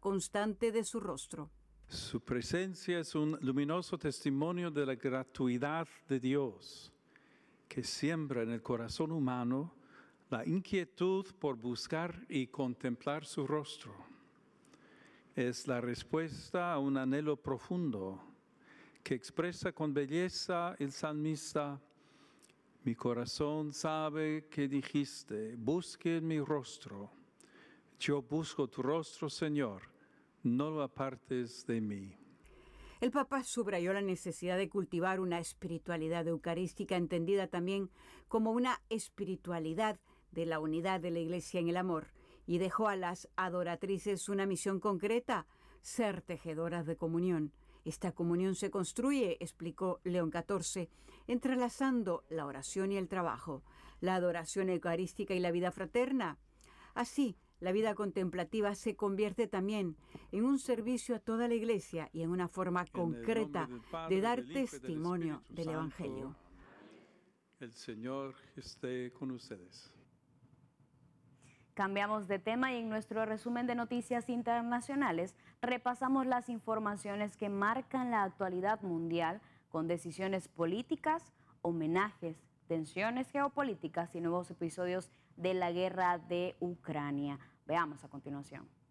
constante de su rostro. Su presencia es un luminoso testimonio de la gratuidad de Dios, que siembra en el corazón humano la inquietud por buscar y contemplar su rostro. Es la respuesta a un anhelo profundo que expresa con belleza el salmista: mi corazón sabe que dijiste, busque mi rostro. Yo busco tu rostro, Señor, no lo apartes de mí. El Papa subrayó la necesidad de cultivar una espiritualidad eucarística entendida también como una espiritualidad de la unidad de la Iglesia en el amor, y dejó a las adoratrices una misión concreta: ser tejedoras de comunión. Esta comunión se construye, explicó León XIV, entrelazando la oración y el trabajo, la adoración eucarística y la vida fraterna. Así, la vida contemplativa se convierte también en un servicio a toda la Iglesia y en una forma concreta de dar testimonio del Evangelio. El Señor esté con ustedes. Cambiamos de tema y en nuestro resumen de noticias internacionales repasamos las informaciones que marcan la actualidad mundial con decisiones políticas, homenajes, tensiones geopolíticas y nuevos episodios de la guerra de Ucrania. Veamos a continuación.